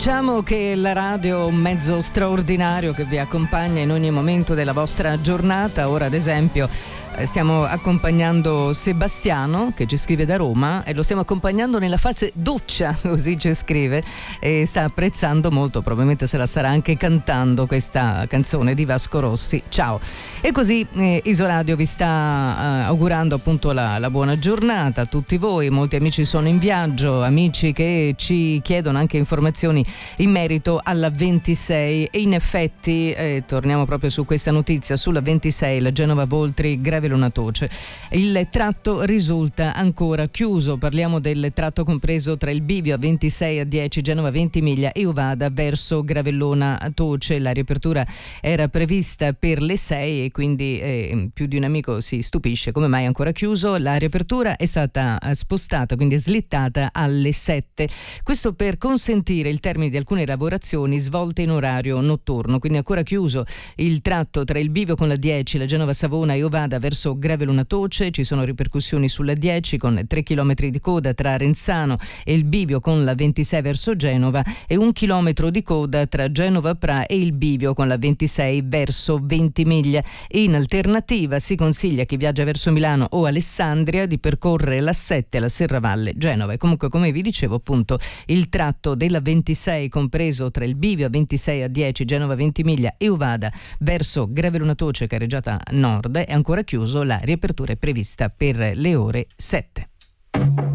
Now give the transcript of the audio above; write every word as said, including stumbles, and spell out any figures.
Diciamo che la radio è un mezzo straordinario che vi accompagna in ogni momento della vostra giornata. Ora, ad esempio, stiamo accompagnando Sebastiano, che ci scrive da Roma, e lo stiamo accompagnando nella fase doccia, così ci scrive, e sta apprezzando molto, probabilmente se la starà anche cantando, questa canzone di Vasco Rossi, Ciao. E così eh, Isoradio vi sta eh, augurando appunto la, la buona giornata a tutti voi. Molti amici sono in viaggio, amici che ci chiedono anche informazioni in merito alla ventisei, e in effetti eh, torniamo proprio su questa notizia, sulla ventisei, la Genova-Voltri Gravelona-Toce. Il tratto risulta ancora chiuso. Parliamo del tratto compreso tra il bivio a ventisei a dieci Genova-Ventimiglia e Uvada verso Gravellona-Toce. La riapertura era prevista per le sei e quindi eh, più di un amico si stupisce come mai è ancora chiuso. La riapertura è stata spostata, quindi è slittata alle sette. Questo per consentire il termine di alcune lavorazioni svolte in orario notturno. Quindi ancora chiuso il tratto tra il bivio con la dieci, la Genova-Savona e Uvada verso Gravellona-Toce. Ci sono ripercussioni sulla dieci con tre chilometri di coda tra Renzano e il bivio con la ventisei verso Genova, e un chilometro di coda tra Genova-Pra e il bivio con la ventisei verso Ventimiglia. In alternativa si consiglia a chi viaggia verso Milano o Alessandria di percorrere la sette, la Serravalle Genova. E comunque, come vi dicevo, appunto, il tratto della ventisei compreso tra il bivio a ventisei a dieci Genova-Ventimiglia e Uvada verso Gravellona-Toce, carreggiata nord, è ancora chiuso. La riapertura è prevista per le ore sette.